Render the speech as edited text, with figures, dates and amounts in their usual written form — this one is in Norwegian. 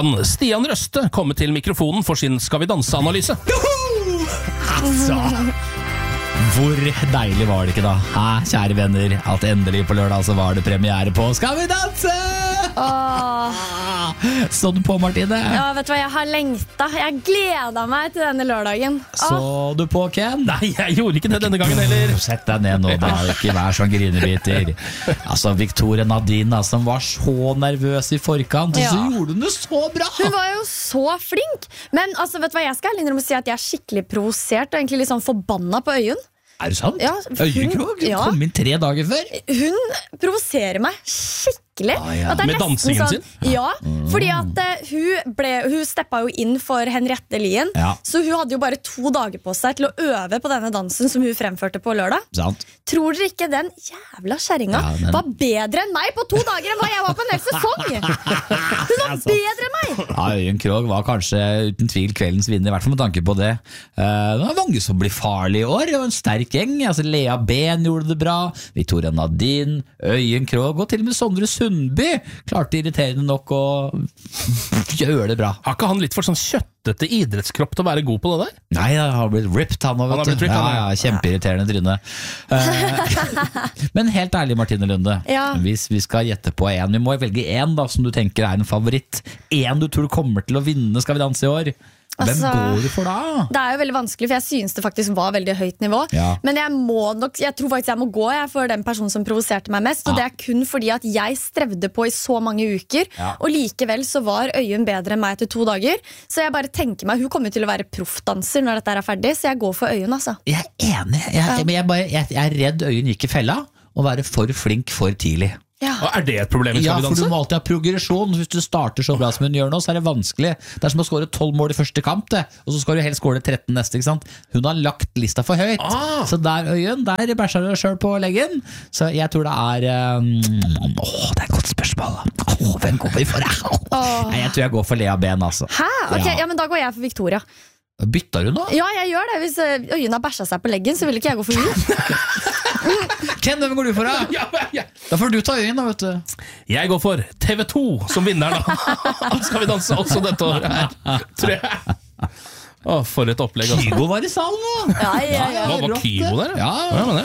kan Stian Røste komme til mikrofonen for sin Skal vi danse-analyse. Altså, hvor deilig var det ikke da? Kjære venner, at endelig på lørdag så var det premiere på Skal vi danse? Så du på, Martine? Ja, vet du hva, jeg har lengtet. Jeg gledet meg til denne lørdagen. Så du på, Ken? Nei, jeg gjorde ikke det denne gangen heller. Sett deg ned nå, da. Ikke vær sånn grinebiter. Altså, Victoria Nadine, som var så nervøs i forkant, og så gjorde hun det så bra. Hun var jo så flink. Men altså, vet du hva, jeg skal ærlig innrømme å si at jeg er skikkelig provosert og egentlig litt sånn forbanna på Øyunn. Er det sant? Ja, Øyekrog? Kom inn 3 dager før. Hun provoserer meg skikkelig. ja. At det er Med nesten dansingen sånn, sin? Ja, fordi at hun steppet jo inn for Henriette Lien. Ja. Så hun hadde jo bare 2 dager på seg til å øve på denne dansen som hun fremførte på lørdag. Sant. Tror dere ikke den jævla kjerringa var bedre enn meg på 2 dager enn hva jeg var på en hel sesong? Hun var bedre enn meg. Ja, Øyunn Krogh var kanskje uten tvil kveldens vinner, i hvert fall med tanke på det. Det var mange som blir farlige i år. Det var en sterk gjeng. Altså, Lea Ben gjorde det bra, Victoria Nadine, Øyunn Krogh og til og med Sondre Sundby klarte irriterende nok å gjøre det bra. Har ikke han litt for sånn kjøttete idrettskropp til å være god på det der? Nei, han har blitt ripped, han har blitt ripped, han, kjempeirriterende tryne. Men helt ærlig, Martine Lunde, hvis vi skal gjette på en, vi må velge en da, som du tenker er en favoritt. En du tror kommer til å vinne Skal vi danse i år. Hvem går du for da? Det er jo veldig vanskelig, for jeg synes det faktisk var veldig høyt nivå. Men jeg tror faktisk jeg må gå for den personen som provoserte meg mest. Og det er kun fordi at jeg strevde på i så mange uker, og likevel så var Øyunn bedre enn meg etter 2 dager. Så jeg bare tenker meg, hun kommer til å være proffdanser når dette er ferdig, så jeg går for Øyunn, altså. Jeg er enig, jeg er redd Øyunn gikk i fella og være for flink for tidlig. Og er det et problem i Skal vi danse? For du må alltid ha progresjon. Hvis du starter så bra som hun gjør nå, så er det vanskelig. Det er som å skåre 12 mål i første kamp, det. Og så skal du helst skåre 13 neste, ikke sant? Hun har lagt lista for høyt. Så der, Øyunn, der bæsjer du selv på leggen. Så jeg tror det er det er et godt spørsmål. Hvem går vi for? Jeg tror jeg går for Lea Ben, altså. Hæ? Ok, ja, men da går jeg for Victoria. Bytter hun nå? Ja, jeg gjør det. Hvis Øyunn har bæsja seg på leggen, så vil ikke jeg gå for hun. Ken, hvem går du for da? Da får du ta Øyunn da, vet du. Jeg går for TV2 som vinner da. Skal vi danse også dette året her, tror jeg. For et opplegg altså. Kygo var i salen nå. Ja. Var Kygo der? Ja,